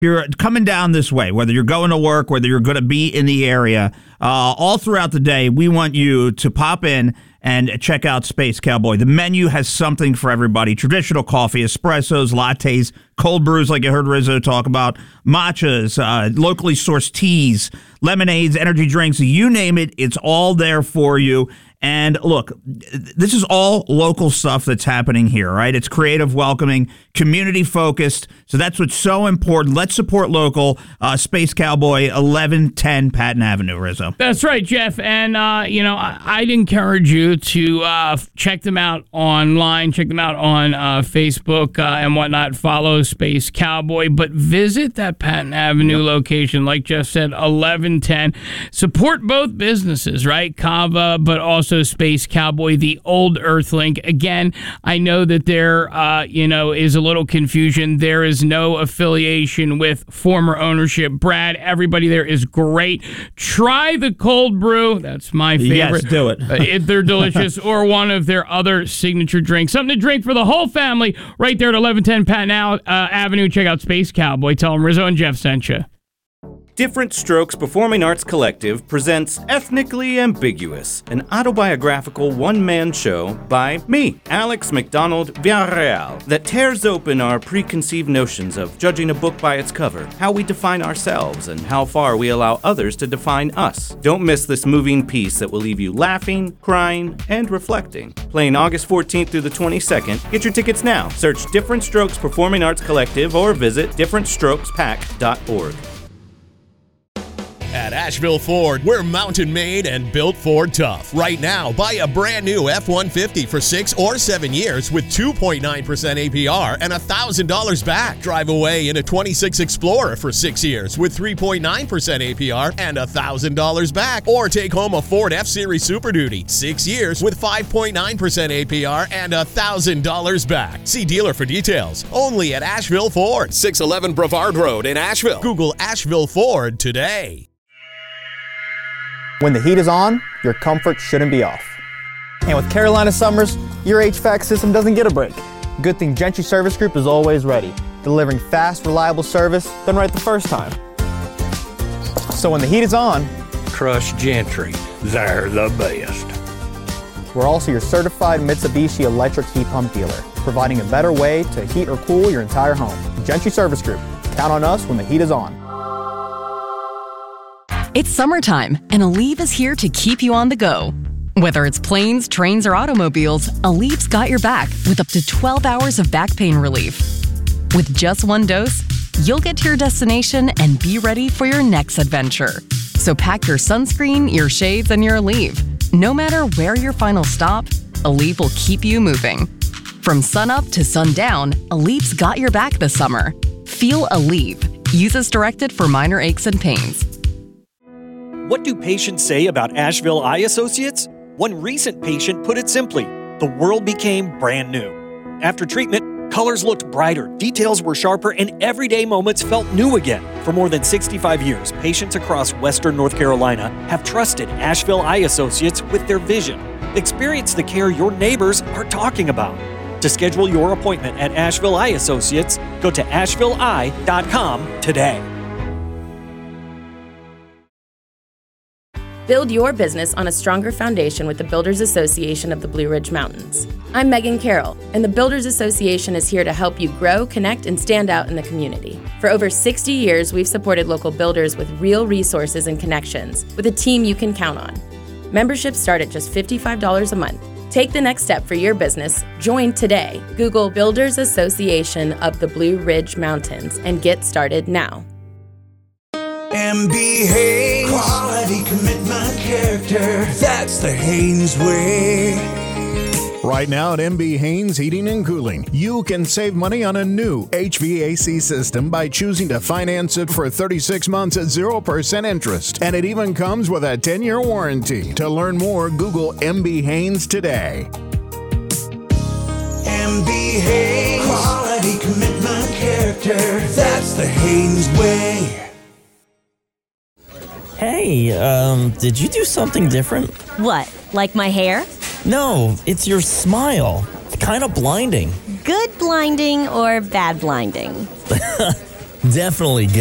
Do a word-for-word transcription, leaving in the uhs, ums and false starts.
you're coming down this way, whether you're going to work, whether you're going to be in the area, uh, all throughout the day, we want you to pop in and check out Space Cowboy. The menu has something for everybody. Traditional coffee, espressos, lattes, cold brews like you heard Rizzo talk about, matchas, uh, locally sourced teas, lemonades, energy drinks, you name it, it's all there for you. And look, this is all local stuff that's happening here, right? It's creative, welcoming, community-focused. So that's what's so important. Let's support local. Uh, Space Cowboy, eleven ten Patton Avenue, Rizzo. That's right, Jeff. And, uh, you know, I- I'd encourage you to uh, check them out online, check them out on uh, Facebook uh, and whatnot. Follow Space Cowboy. But visit that Patton Avenue yep. location, like Jeff said, eleven ten. Support both businesses, right? Kava, but also Space Cowboy, the old Earthlink. Again, I know that there, uh, you know, is a little confusion. There is no affiliation with former ownership. Brad, everybody there is great. Try the cold brew. That's my favorite. Yes, do it. uh, it they're delicious. Or one of their other signature drinks. Something to drink for the whole family right there at eleven ten Patton uh, Avenue. Check out Space Cowboy. Tell them Rizzo and Jeff sent you. Different Strokes Performing Arts Collective presents Ethnically Ambiguous, an autobiographical one-man show by me, Alex McDonald Villarreal, that tears open our preconceived notions of judging a book by its cover, how we define ourselves, and how far we allow others to define us. Don't miss this moving piece that will leave you laughing, crying, and reflecting. Playing August fourteenth through the twenty-second. Get your tickets now. Search Different Strokes Performing Arts Collective or visit different strokes pack dot org. At Asheville Ford, we're mountain made and built Ford tough. Right now, buy a brand new F one fifty for six or seven years with two point nine percent A P R and one thousand dollars back. Drive away in a twenty-six Explorer for six years with three point nine percent A P R and one thousand dollars back. Or take home a Ford F-Series Super Duty, six years with five point nine percent A P R and one thousand dollars back. See dealer for details. Only at Asheville Ford, six eleven Brevard Road in Asheville. Google Asheville Ford today. When the heat is on, your comfort shouldn't be off. And with Carolina summers, your H V A C system doesn't get a break. Good thing Gentry Service Group is always ready, delivering fast, reliable service done right the first time. So when the heat is on, trust Gentry. They're the best. We're also your certified Mitsubishi electric heat pump dealer, providing a better way to heat or cool your entire home. Gentry Service Group. Count on us when the heat is on. It's summertime, and Aleve is here to keep you on the go. Whether it's planes, trains, or automobiles, Aleve's got your back with up to twelve hours of back pain relief. With just one dose, you'll get to your destination and be ready for your next adventure. So pack your sunscreen, your shades, and your Aleve. No matter where your final stop, Aleve will keep you moving. From sunup to sundown, Aleve's got your back this summer. Feel Aleve. Use as directed for minor aches and pains. What do patients say about Asheville Eye Associates? One recent patient put it simply, the world became brand new. After treatment, colors looked brighter, details were sharper, and everyday moments felt new again. For more than sixty-five years, patients across Western North Carolina have trusted Asheville Eye Associates with their vision. Experience the care your neighbors are talking about. To schedule your appointment at Asheville Eye Associates, go to asheville eye dot com today. Build your business on a stronger foundation with the Builders Association of the Blue Ridge Mountains. I'm Megan Carroll, and the Builders Association is here to help you grow, connect, and stand out in the community. For over sixty years, we've supported local builders with real resources and connections, with a team you can count on. Memberships start at just fifty-five dollars a month. Take the next step for your business. Join today. Google Builders Association of the Blue Ridge Mountains and get started now. M B Haynes, quality, commitment, character. That's the Haynes way. Right now at M B Haynes Heating and Cooling, you can save money on a new H V A C system by choosing to finance it for thirty-six months at zero percent interest. And it even comes with a ten-year warranty. To learn more, Google M B Haynes today. M B Haynes, quality, commitment, character. That's the Haynes way. Hey, um, did you do something different? What, like my hair? No, it's your smile. It's kind of blinding. Good blinding or bad blinding? Definitely good.